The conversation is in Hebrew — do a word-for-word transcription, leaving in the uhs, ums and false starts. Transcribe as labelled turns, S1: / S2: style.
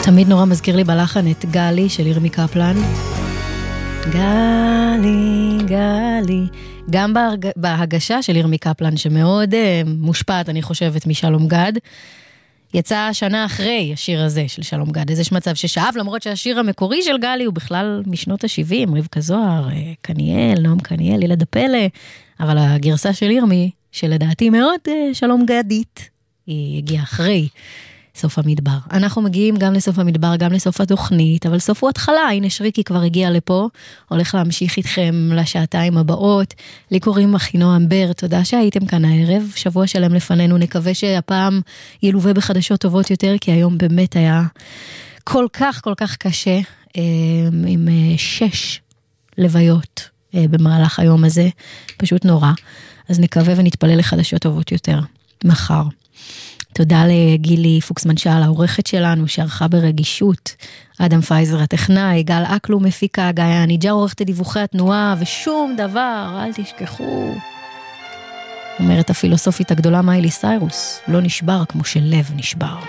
S1: תמיד נורא מזכיר לי בלחן את גלי של ירמי קפלן. גלי, גלי. גם בהרג... בהגשה של ירמי קפלן, שמאוד uh, מושפעת, אני חושבת, משלום גד. יצא שנה אחרי השיר הזה של שלום גד. איזה מצב ששאב, למרות שהשיר המקורי של גלי הוא בכלל משנות ה-שבעים, רבקה זוהר, קניאל, נועם קניאל, ילד הפלא. אבל הגרסה של ירמי, שלדעתי מאוד uh, שלום גדית, היא הגיעה אחרי סוף המדבר. אנחנו מגיעים גם לסוף המדבר, גם לסוף התוכנית, אבל סוף הוא התחלה. הנה שריקי כבר הגיע לפה, הולך להמשיך איתכם לשעתיים הבאות. לי קוראים אחינועם בר, תודה שהייתם כאן הערב, שבוע שלם לפנינו, נקווה שהפעם ילווה בחדשות טובות יותר, כי היום באמת היה כל כך כל כך קשה, עם שש לוויות במהלך היום הזה, פשוט נורא. אז נקווה ונתפלל לחדשות טובות יותר מחר. תודה לגילי פוקסמן-שאל, העורכת שלנו, שערכה ברגישות, אדם פייזר הטכנאי, גל אקלו מפיקה, גיא הניג'ר עורכת דיווחי התנועה, ושום דבר, אל תשכחו. אומרת הפילוסופית הגדולה מיילי סיירוס, לא נשבר כמו שלב נשבר.